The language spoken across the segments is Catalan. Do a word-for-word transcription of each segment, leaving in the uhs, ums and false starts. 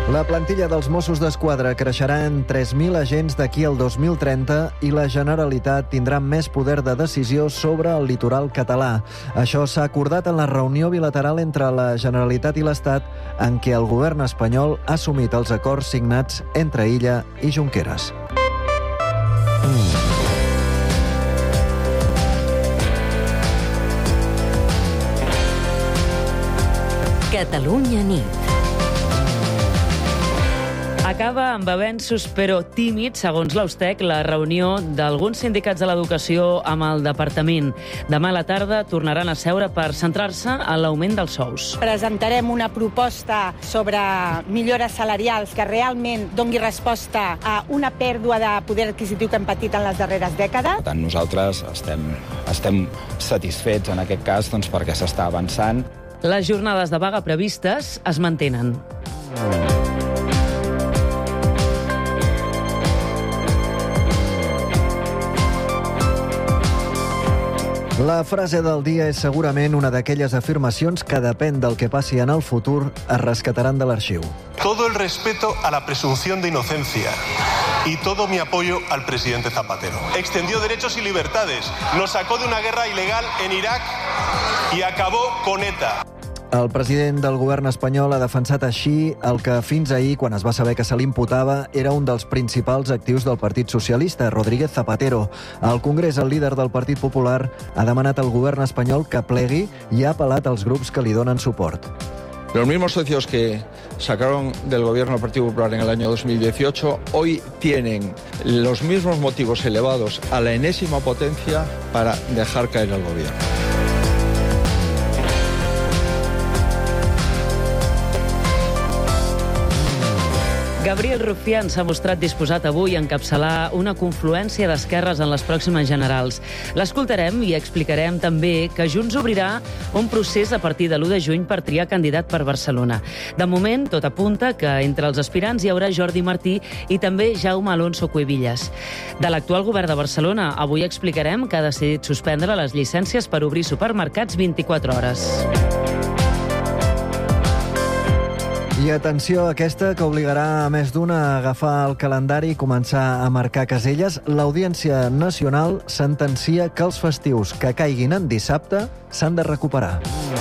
La plantilla dels Mossos d'Esquadra creixerà en tres mil agents d'aquí al dos mil trenta i la Generalitat tindrà més poder de decisió sobre el litoral català. Això s'ha acordat en la reunió bilateral entre la Generalitat i l'Estat en què el govern espanyol ha assumit els acords signats entre Illa i Junqueras. Catalunya nit. Acaba amb avenços, però tímids, segons l'Austec, la reunió d'alguns sindicats de l'educació amb el departament. Demà a la tarda tornaran a seure per centrar-se en l'augment dels sous. Presentarem una proposta sobre millores salarials que realment doni resposta a una pèrdua de poder adquisitiu que hem patit en les darreres dècades. Per tant, nosaltres estem, estem satisfets en aquest cas doncs, perquè s'està avançant. Les jornades de vaga previstes es mantenen. La frase del dia és segurament una d'aquelles afirmacions que depèn del que passi en el futur, es rescataran de l'arxiu. Todo el respeto a la presunción de inocencia y todo mi apoyo al presidente Zapatero. Extendió derechos y libertades, nos sacó de una guerra ilegal en Irak y acabó con ETA. El president del govern espanyol ha defensat així el que fins ahir, quan es va saber que se l'imputava, era un dels principals actius del Partit Socialista, Rodríguez Zapatero. Al Congrés, el líder del Partit Popular ha demanat al govern espanyol que plegui i ha apel·lat als grups que li donen suport. Los mismos socios que sacaron del gobierno del Partido Popular en el año dos mil dieciocho hoy tienen los mismos motivos elevados a la enésima potencia para dejar caer al gobierno. Gabriel Rufián s'ha mostrat disposat avui a encapçalar una confluència d'esquerres en les pròximes generals. L'escoltarem i explicarem també que Junts obrirà un procés a partir de l'u de juny per triar candidat per Barcelona. De moment, tot apunta que entre els aspirants hi haurà Jordi Martí i també Jaume Alonso Cuevillas. De l'actual govern de Barcelona, avui explicarem que ha decidit suspendre les llicències per obrir supermercats vint-i-quatre hores. I atenció a aquesta, que obligarà a més d'una a agafar el calendari i començar a marcar caselles. L'Audiència Nacional sentencia que els festius que caiguin en dissabte s'han de recuperar.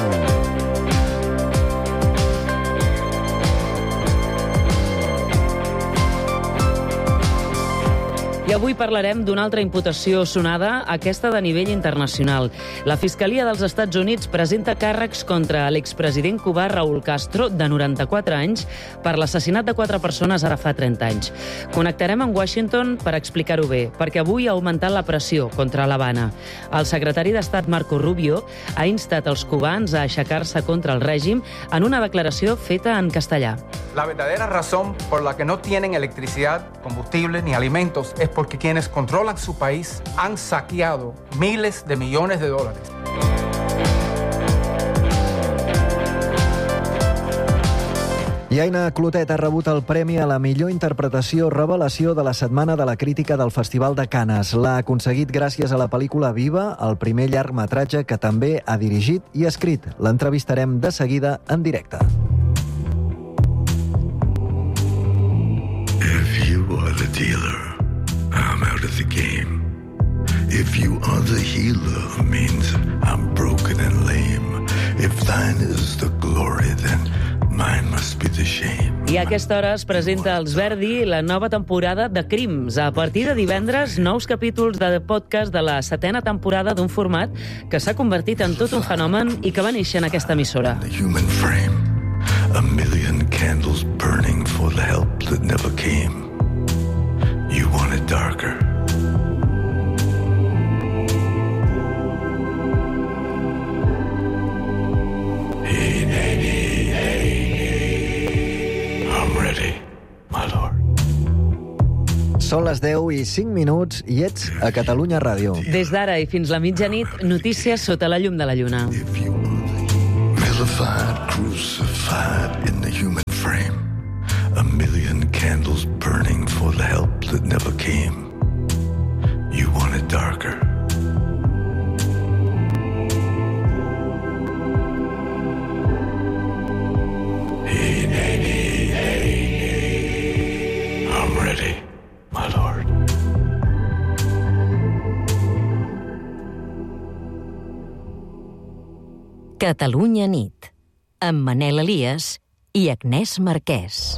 I avui parlarem d'una altra imputació sonada, aquesta de nivell internacional. La Fiscalia dels Estats Units presenta càrrecs contra l'expresident cubà Raúl Castro, de noranta-quatre anys, per l'assassinat de quatre persones ara fa trenta anys. Connectarem amb Washington per explicar-ho bé, perquè avui ha augmentat la pressió contra l'Havana. El secretari d'Estat Marco Rubio ha instat els cubans a aixecar-se contra el règim en una declaració feta en castellà. La verdadera razón por la que no tienen electricidad, combustible ni alimentos es porque quienes controlan su país han saqueado miles de millones de dólares. I Aina Clotet ha rebut el premi a la millor interpretació revelació de la Setmana de la Crítica del Festival de Canes. L'ha aconseguit gràcies a la pel·lícula Viva, el primer llargmetratge que també ha dirigit i escrit. L'entrevistarem de seguida en directe. If you are the dealer, I'm out of the game. If you are the healer, means I'm broken and lame. If thine is the glory, then mine must be the shame. I a aquesta hora es presenta als Verdi la nova temporada de Crims. A partir de divendres, nous capítols de podcast de la setena temporada d'un format que s'ha convertit en tot un fenomen i que va néixer en aquesta emissora. The human frame, a million candles burning for the help that never came. You want it darker. Hey, hey, hey, I'm ready, my lord. Són les deu i cinc minuts i ets a Catalunya Ràdio. Des d'ara i fins la mitjanit, notícies sota la llum de la lluna. If you vilified, crucified in the human frame, a million candles burning for the help that never came. You want it darker. Hey, hey, hey, hey. Catalunya nit, amb Manel Elias i Agnès Marquès.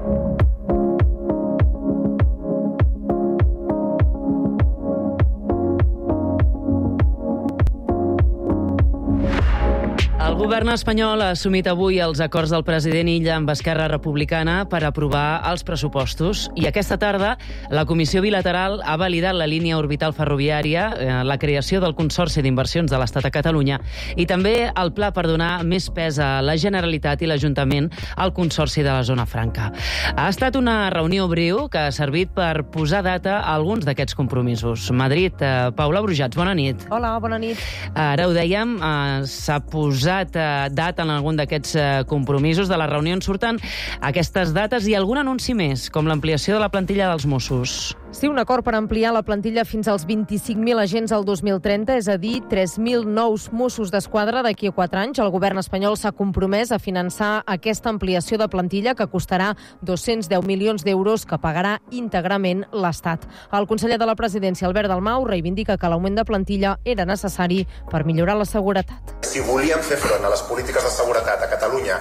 El govern espanyol ha assumit avui els acords del president Illa amb Esquerra Republicana per aprovar els pressupostos i aquesta tarda la Comissió Bilateral ha validat la línia orbital ferroviària, la creació del Consorci d'Inversions de l'Estat a Catalunya i també el pla per donar més pes a la Generalitat i l'Ajuntament al Consorci de la Zona Franca. Ha estat una reunió breu que ha servit per posar data a alguns d'aquests compromisos. Madrid, eh, Paula Brujats, bona nit. Hola, bona nit. Ara ho dèiem, eh, s'ha posat data en algun d'aquests compromisos. De la reunió en surten aquestes dates i algun anunci més, com l'ampliació de la plantilla dels Mossos. Sí, un acord per ampliar la plantilla fins als vint-i-cinc mil agents al dos mil trenta, és a dir, tres mil nous Mossos d'Esquadra d'aquí a quatre anys. El govern espanyol s'ha compromès a finançar aquesta ampliació de plantilla que costarà dos-cents deu milions d'euros que pagarà íntegrament l'Estat. El conseller de la Presidència, Albert Dalmau, reivindica que l'augment de plantilla era necessari per millorar la seguretat. Si volíem fer front a les polítiques de seguretat a Catalunya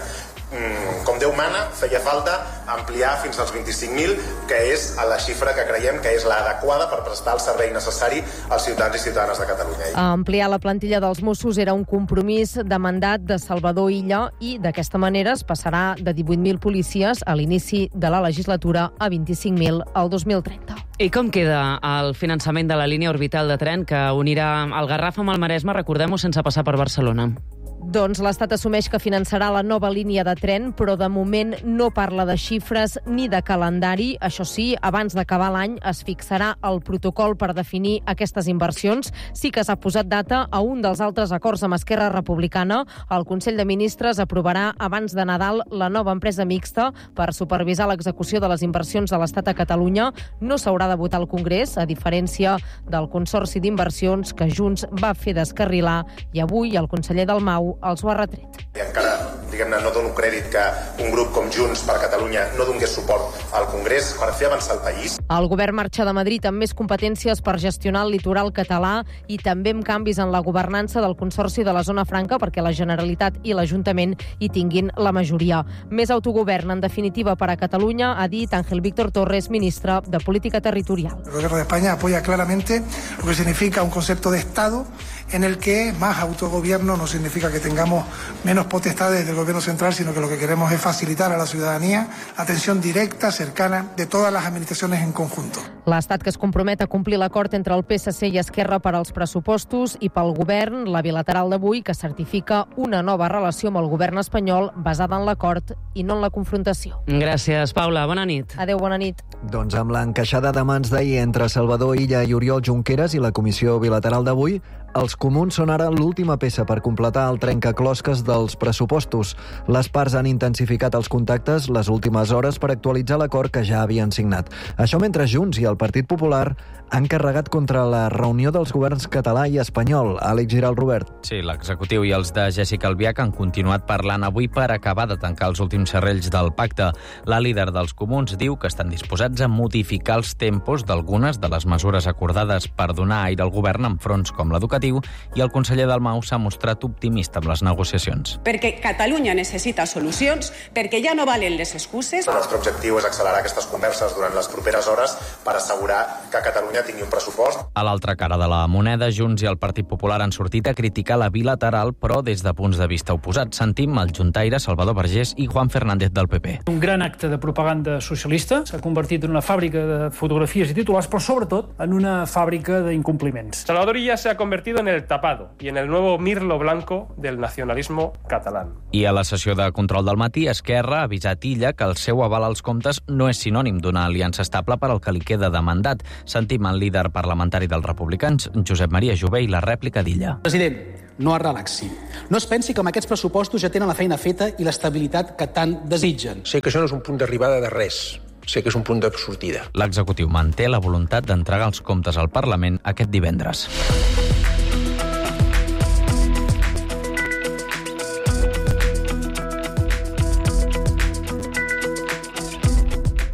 com Déu mana, feia falta ampliar fins als vint-i-cinc mil, que és la xifra que creiem que és l'adequada per prestar el servei necessari als ciutadans i ciutadanes de Catalunya. Ampliar la plantilla dels Mossos era un compromís de mandat de Salvador Illa i d'aquesta manera es passarà de divuit mil policies a l'inici de la legislatura a vint-i-cinc mil al dos mil trenta. I com queda el finançament de la línia orbital de tren que unirà el Garraf amb el Maresme, recordem-ho, sense passar per Barcelona? Doncs l'Estat assumeix que finançarà la nova línia de tren, però de moment no parla de xifres ni de calendari. Això sí, abans d'acabar l'any es fixarà el protocol per definir aquestes inversions. Sí que s'ha posat data a un dels altres acords amb Esquerra Republicana. El Consell de Ministres aprovarà abans de Nadal la nova empresa mixta per supervisar l'execució de les inversions de l'Estat a Catalunya. No s'haurà de votar al Congrés, a diferència del Consorci d'Inversions que Junts va fer descarrilar i avui el conseller Dalmau els ho ha retret. I encara, diguem-ne, no dono crèdit que un grup com Junts per Catalunya no donés suport al Congrés per fer avançar el país. El govern marxa de Madrid amb més competències per gestionar el litoral català i també amb canvis en la governança del Consorci de la Zona Franca perquè la Generalitat i l'Ajuntament hi tinguin la majoria. Més autogovern, en definitiva, per a Catalunya, ha dit Ángel Víctor Torres, ministre de Política Territorial. El Gobierno de España apoya claramente lo que significa un concepto de Estado en el que más autogobierno no significa que tengamos menos potestades del gobierno central, sino que lo que queremos es facilitar a la ciudadanía atención directa, cercana, de todas las administraciones en conjunto. L'Estat que es compromet a complir l'acord entre el P S C i Esquerra per als pressupostos i pel govern, la bilateral d'avui, que certifica una nova relació amb el govern espanyol basada en l'acord i no en la confrontació. Gràcies, Paula. Bona nit. Adéu, bona nit. Doncs amb l'encaixada de mans d'ahir entre Salvador Illa i Oriol Junqueras i la comissió bilateral d'avui, els comuns són ara l'última peça per completar el trencaclosques dels pressupostos. Les parts han intensificat els contactes les últimes hores per actualitzar l'acord que ja havien signat. Això mentre Junts i el Partit Popular han carregat contra la reunió dels governs català i espanyol. Àlex Giral, Robert. Sí, l'executiu i els de Jéssica Albiach han continuat parlant avui per acabar de tancar els últims serrells del pacte. La líder dels comuns diu que estan disposats a modificar els tempos d'algunes de les mesures acordades per donar aire al govern en fronts com l'educatiu, i el conseller Dalmau s'ha mostrat optimista amb les negociacions. Perquè Catalunya necessita solucions, perquè ja no valen les excuses. El nostre objectiu és accelerar aquestes converses durant les properes hores per assegurar que Catalunya tingui un pressupost. A l'altra cara de la moneda, Junts i el Partit Popular han sortit a criticar la bilateral, però des de punts de vista oposats. Sentim el juntaire Salvador Vergés i Juan Fernández del P P. Un gran acte de propaganda socialista s'ha convertit en una fàbrica de fotografies i titulars, però sobretot en una fàbrica d'incompliments. Salvador Illa se ha convertido en el tapado y en el nuevo mirlo blanco del nacionalismo catalán. I a la sessió de control del matí, Esquerra ha avisat Illa que el seu aval als comptes no és sinònim d'una aliança estable per al que li queda de mandat. Sentim el líder parlamentari dels republicans, Josep Maria Jové, i la rèplica d'Illa. President, no es relaxi. No es pensi que amb aquests pressupostos ja tenen la feina feta i l'estabilitat que tant desitgen. Sé que això no és un punt d'arribada de res. Sé que és un punt de sortida. L'executiu manté la voluntat d'entregar els comptes al Parlament aquest divendres.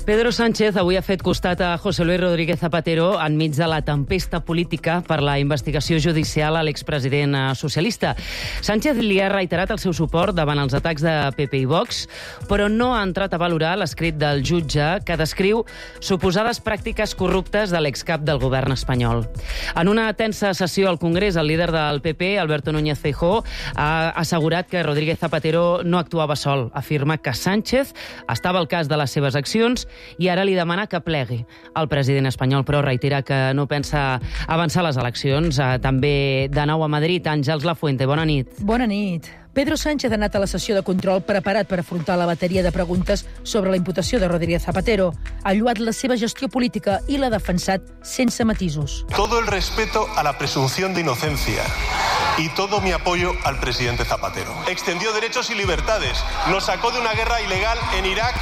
Pedro Sánchez avui ha fet costat a José Luis Rodríguez Zapatero enmig de la tempesta política per la investigació judicial a l'expresident socialista. Sánchez li ha reiterat el seu suport davant els atacs de P P i Vox, però no ha entrat a valorar l'escrit del jutge que descriu suposades pràctiques corruptes de l'excap del govern espanyol. En una tensa sessió al Congrés, el líder del P P, Alberto Núñez Feijóo, ha assegurat que Rodríguez Zapatero no actuava sol. Afirma que Sánchez estava al cas de les seves accions i ara li demana que plegui. El president espanyol, però, reitera que no pensa avançar les eleccions. També de nou a Madrid, Àngels Lafuente. Bona nit. Bona nit. Pedro Sánchez ha anat a la sessió de control preparat per afrontar la bateria de preguntes sobre la imputació de Rodríguez Zapatero. Ha lloat la seva gestió política i l'ha defensat sense matisos. Todo el respeto a la presunción de inocencia y todo mi apoyo al presidente Zapatero. Extendió derechos y libertades, nos sacó de una guerra ilegal en Irak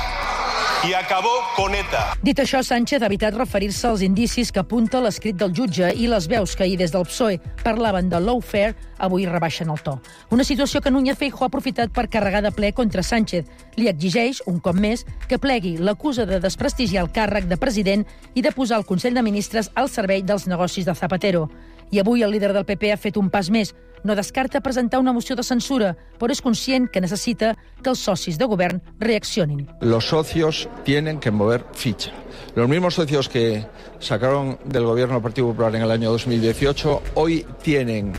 i acabó con ETA. Dit això, Sánchez ha evitat referir-se als indicis que apunta l'escrit del jutge i les veus que ahir des del P S O E parlaven de lawfare avui rebaixen el to. Una situació que Núñez Feijóo ha aprofitat per carregar de ple contra Sánchez. Li exigeix, un cop més, que plegui, l'acusa de desprestigiar el càrrec de president i de posar el Consell de Ministres al servei dels negocis de Zapatero. I avui el líder del P P ha fet un pas més. No descarta presentar una moció de censura, però és conscient que necessita que els socis de govern reaccionin. Los socios tienen que mover ficha. Los mismos socios que sacaron del gobierno al Partido Popular en el año dos mil dieciocho hoy tienen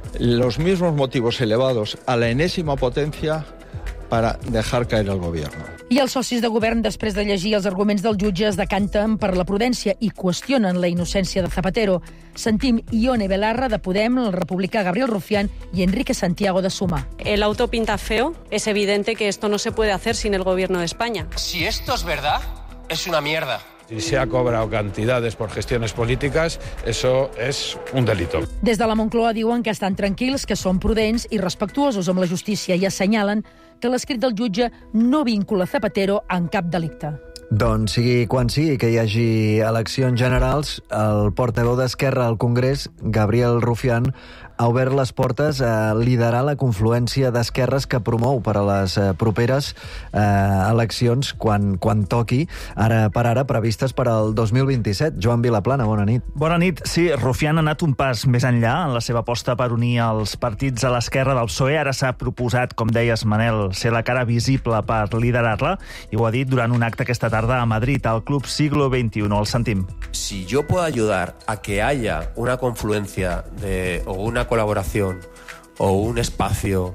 los mismos motivos elevados a la enésima potencia para dejar caer el gobierno. I els socis de govern, després de llegir els arguments del jutge, es decanten per la prudència i qüestionen la innocència de Zapatero. Sentim Ione Belarra, de Podem, el republicà Gabriel Rufián y Enrique Santiago, de Sumar. El auto pinta feo. Es evidente que esto no se puede hacer sin el gobierno de España. Si esto es verdad, es una mierda. Si se ha cobrado cantidades por gestiones políticas, eso es un delito. Des de la Moncloa diuen que estan tranquils, que són prudents i respectuosos amb la justícia i assenyalen que l'escrit del jutge no vincula Zapatero en cap delicte. Doncs sigui quan sigui que hi hagi eleccions generals, el portaveu d'Esquerra al Congrés, Gabriel Rufián, ha obert les portes a liderar la confluència d'esquerres que promou per a les properes eh, eleccions quan, quan toqui, ara per ara previstes per al dos mil vint-i-set. Joan Vilaplana, bona nit. Bona nit. Sí, Rufián ha anat un pas més enllà en la seva aposta per unir els partits a l'esquerra del P S O E. Ara s'ha proposat, com deies, Manel, ser la cara visible per liderar-la, i ho ha dit durant un acte aquesta tarda a Madrid, al Club Siglo veintiuno. El sentim. Si yo puedo ayudar a que haya una confluencia de, o una colaboración o un espacio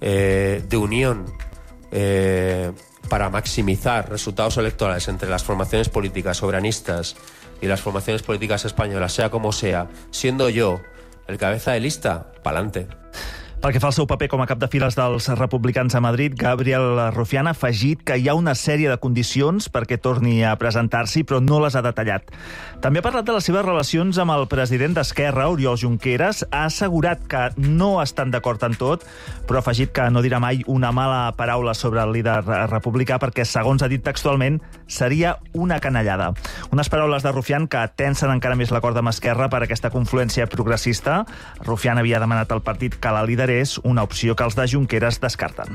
eh, de unión eh, para maximizar resultados electorales entre las formaciones políticas soberanistas y las formaciones políticas españolas, sea como sea, siendo yo el cabeza de lista, pa'lante. Pel que fa al seu paper com a cap de files dels republicans a Madrid, Gabriel Rufián ha afegit que hi ha una sèrie de condicions perquè torni a presentar-s'hi, però no les ha detallat. També ha parlat de les seves relacions amb el president d'Esquerra, Oriol Junqueras. Ha assegurat que no estan d'acord en tot, però ha afegit que no dirà mai una mala paraula sobre el líder republicà perquè, segons ha dit textualment, seria una canallada. Unes paraules de Rufián que tensen encara més l'acord amb Esquerra per aquesta confluència progressista. Rufián havia demanat al partit que la líder és una opció que els de Junqueras descarten.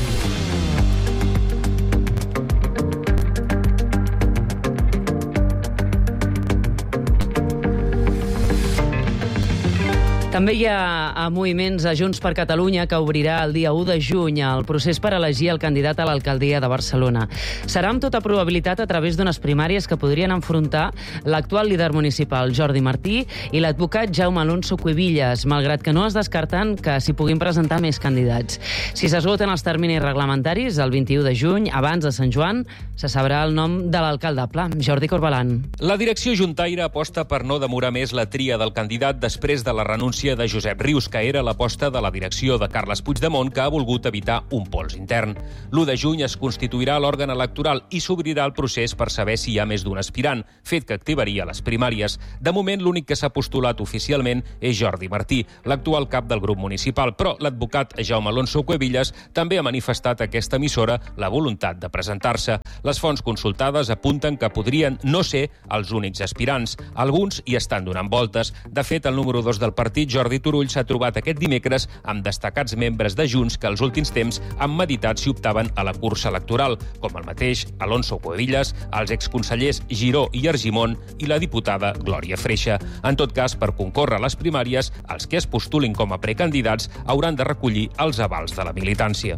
També hi ha a moviments a Junts per Catalunya que obrirà el dia u de juny el procés per elegir el candidat a l'alcaldia de Barcelona. Serà amb tota probabilitat a través d'unes primàries que podrien enfrontar l'actual líder municipal, Jordi Martí, i l'advocat Jaume Alonso Cuevillas, malgrat que no es descarten que s'hi puguin presentar més candidats. Si s'esgoten els terminis reglamentaris, el vint-i-u de juny, abans de Sant Joan, se sabrà el nom de l'alcaldable, Jordi Corbalan. La direcció juntaire aposta per no demorar més la tria del candidat després de la renúncia de Josep Rius, que era l'aposta de la direcció de Carles Puigdemont, que ha volgut evitar un pols intern. l'u de juny es constituirà l'òrgan electoral i s'obrirà el procés per saber si hi ha més d'un aspirant, fet que activaria les primàries. De moment, l'únic que s'ha postulat oficialment és Jordi Martí, l'actual cap del grup municipal, però l'advocat Jaume Alonso Cuevillas també ha manifestat a aquesta emissora la voluntat de presentar-se. Les fonts consultades apunten que podrien no ser els únics aspirants. Alguns hi estan donant voltes. De fet, el número dos del partit, Jordi Turull s'ha trobat aquest dimecres amb destacats membres de Junts que els últims temps han meditat si optaven a la cursa electoral, com el mateix Alonso Cuevillas, els exconsellers Giró i Argimon i la diputada Glòria Freixa. En tot cas, per concórrer a les primàries, els que es postulin com a precandidats hauran de recollir els avals de la militància.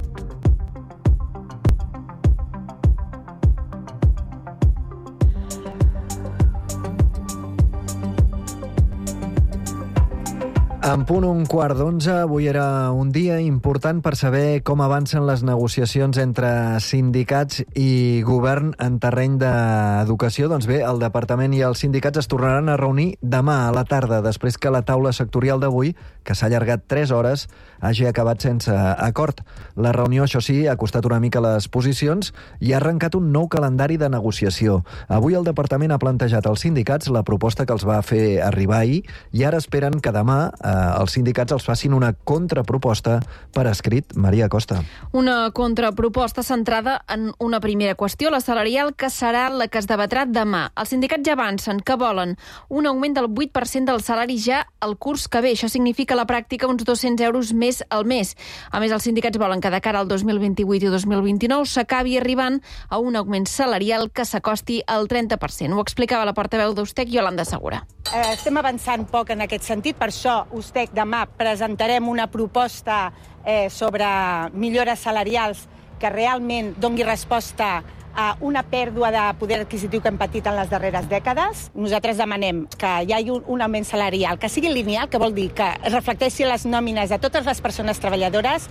En punt un quart d'onze, avui era un dia important per saber com avancen les negociacions entre sindicats i govern en terreny d'educació. Doncs bé, el departament i els sindicats es tornaran a reunir demà a la tarda, després que la taula sectorial d'avui, que s'ha allargat tres hores, hagi acabat sense acord. La reunió, això sí, ha costat una mica les posicions i ha arrencat un nou calendari de negociació. Avui el departament ha plantejat als sindicats la proposta que els va fer arribar ahir i ara esperen que demà eh, els sindicats els facin una contraproposta per escrit. Maria Costa. Una contraproposta centrada en una primera qüestió, la salarial, que serà la que es debatrà demà. Els sindicats ja avancen que volen un augment del vuit per cent del salari ja al curs que ve. Això significa a la pràctica uns dos-cents euros més al mes. A més, els sindicats volen que de cara al dos mil vint-i-vuit i dos mil vint-i-nou s'acabi arribant a un augment salarial que s'acosti al trenta per cent. Ho explicava la portaveu d'Ustec, Iolanda Segura. Eh, estem avançant poc en aquest sentit, per això Ustec demà presentarem una proposta eh, sobre millores salarials que realment doni resposta a una pèrdua de poder adquisitiu que hem patit en les darreres dècades. Nosaltres demanem que hi hagi un, un augment salarial que sigui lineal, que vol dir que es reflecteixi les nòmines de totes les persones treballadores.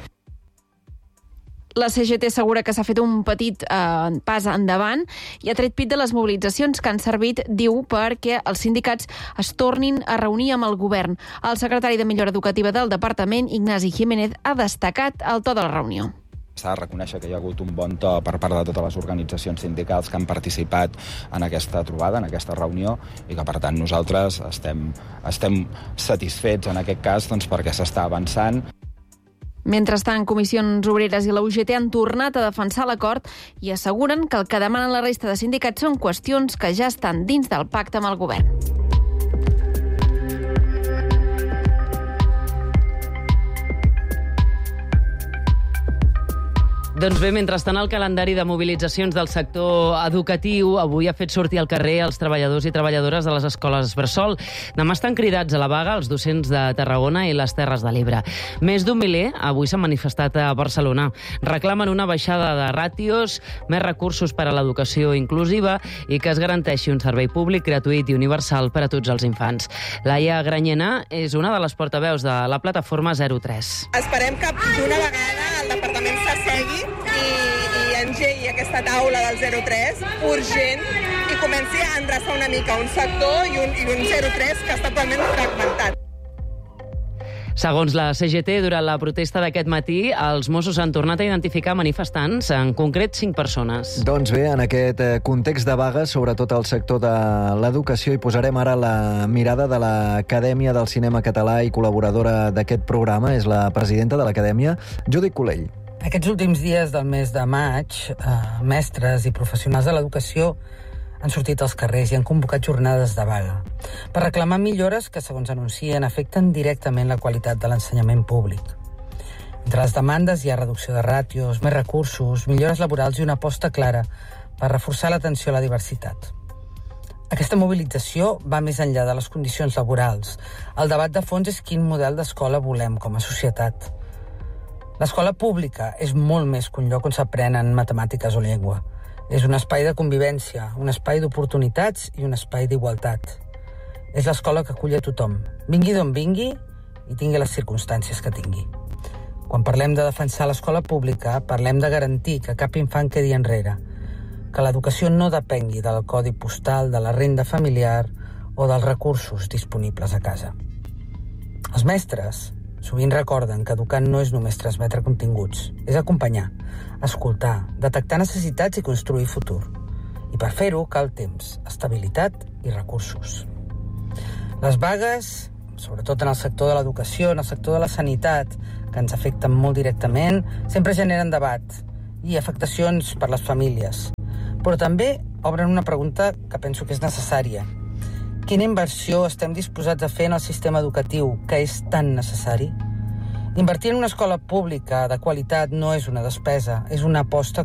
La C G T assegura que s'ha fet un petit eh, pas endavant i ha tret pit de les mobilitzacions que han servit, diu, perquè els sindicats es tornin a reunir amb el govern. El secretari de Millora Educativa del departament, Ignasi Jiménez, ha destacat el to de la reunió. S'ha de reconèixer que hi ha hagut un bon to per part de totes les organitzacions sindicals que han participat en aquesta trobada, en aquesta reunió, i que, per tant, nosaltres estem, estem satisfets en aquest cas doncs, perquè s'està avançant. Mentrestant, Comissions Obreres i la U G T han tornat a defensar l'acord i asseguren que el que demanen la resta de sindicats són qüestions que ja estan dins del pacte amb el govern. Doncs bé, mentrestant, el calendari de mobilitzacions del sector educatiu avui ha fet sortir al carrer els treballadors i treballadores de les escoles bressol. Demà estan cridats a la vaga els docents de Tarragona i les Terres de l'Ebre. Més d'un miler avui s'han manifestat a Barcelona. Reclamen una baixada de ràtios, més recursos per a l'educació inclusiva i que es garanteixi un servei públic gratuït i universal per a tots els infants. Laia Granyena és una de les portaveus de la plataforma zero tres. Esperem que d'una vegada el departament s'assegui i, i engegui aquesta taula del zero tres urgent i comenci a endreçar una mica un sector i un, i un zero tres que està totalment fragmentat. Segons la C G T, durant la protesta d'aquest matí, els Mossos han tornat a identificar manifestants, en concret cinc persones. Doncs bé, en aquest context de vaga, sobretot al sector de l'educació, hi posarem ara la mirada de l'Acadèmia del Cinema Català i col·laboradora d'aquest programa, és la presidenta de l'Acadèmia, Judit Colell. Aquests últims dies del mes de maig, eh, mestres i professionals de l'educació han sortit als carrers i han convocat jornades de vaga per reclamar millores que, segons anuncien, afecten directament la qualitat de l'ensenyament públic. Entre les demandes hi ha reducció de ràtios, més recursos, millores laborals i una aposta clara per reforçar l'atenció a la diversitat. Aquesta mobilització va més enllà de les condicions laborals. El debat de fons és quin model d'escola volem com a societat. L'escola pública és molt més que un lloc on s'aprenen matemàtiques o llengua. És un espai de convivència, un espai d'oportunitats i un espai d'igualtat. És l'escola que acull a tothom, vingui d'on vingui i tingui les circumstàncies que tingui. Quan parlem de defensar l'escola pública, parlem de garantir que cap infant quedi enrere, que l'educació no depengui del codi postal, de la renda familiar o dels recursos disponibles a casa. Els mestres sovint recorden que educar no és només transmetre continguts, és acompanyar, escoltar, detectar necessitats i construir futur. I per fer-ho cal temps, estabilitat i recursos. Les vagues, sobretot en el sector de l'educació, en el sector de la sanitat, que ens afecten molt directament, sempre generen debat i afectacions per les famílies. Però també obren una pregunta que penso que és necessària. Quina inversió estem disposats a fer en el sistema educatiu, que és tan necessari? Invertir en una escola pública de qualitat no és una despesa, és una aposta